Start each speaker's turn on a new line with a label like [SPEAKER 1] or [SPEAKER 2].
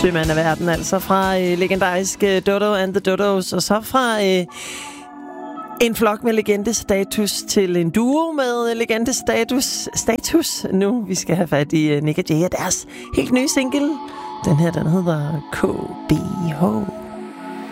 [SPEAKER 1] sømand af verden, altså fra legendariske Dodo and the Dodos, og så fra en flok med legendestatus til en duo med legendestatus nu. Vi skal have fat i Nick og Jay og deres helt nye single. Den her, den hedder KBH.